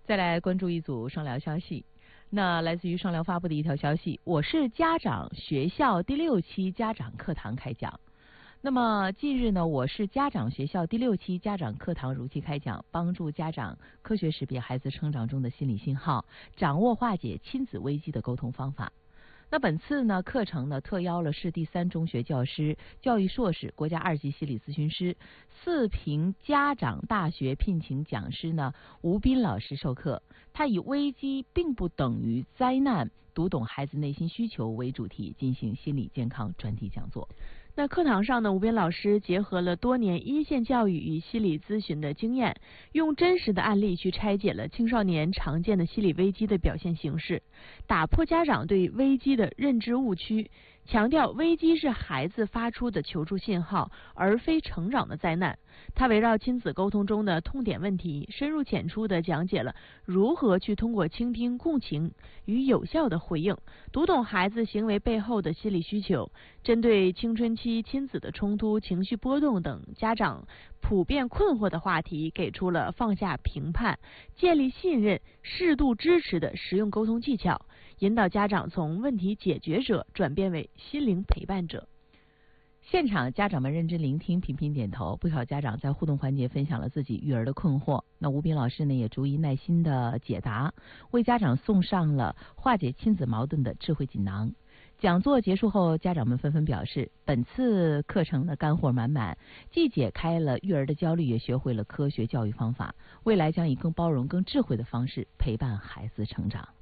再来关注一组双聊消息。那来自于双聊发布的一条消息，我是家长学校第6期家长课堂开讲。那么近日呢，我是家长学校第6期家长课堂如期开讲，帮助家长科学识别孩子成长中的心理信号，掌握化解亲子危机的沟通方法。那本次呢课程呢特邀了市第3中学教师、教育硕士、国家2级心理咨询师、4平家长大学聘请讲师呢吴斌老师授课。他以危机并不等于灾难，读懂孩子内心需求为主题进行心理健康专题讲座。 那课堂上呢，吴斌老师结合了多年一线教育与心理咨询的经验，用真实的案例去拆解了青少年常见的心理危机的表现形式，打破家长对危机的认知误区，强调危机是孩子发出的求助信号，而非成长的灾难。他围绕亲子沟通中的痛点问题，深入浅出地讲解了如何去通过倾听、共情与有效的回应，读懂孩子行为背后的心理需求。针对青春期亲子的冲突、情绪波动等家长普遍困惑的话题，给出了放下评判、建立信任、适度支持的实用沟通技巧，引导家长从问题解决者转变为心灵陪伴者。 现场家长们认真聆听，频频点头。不少家长在互动环节分享了自己育儿的困惑。那吴斌老师呢也逐一耐心的解答，为家长送上了化解亲子矛盾的智慧锦囊。讲座结束后，家长们纷纷表示，本次课程的干货满满，既解开了育儿的焦虑，也学会了科学教育方法，未来将以更包容、更智慧的方式陪伴孩子成长。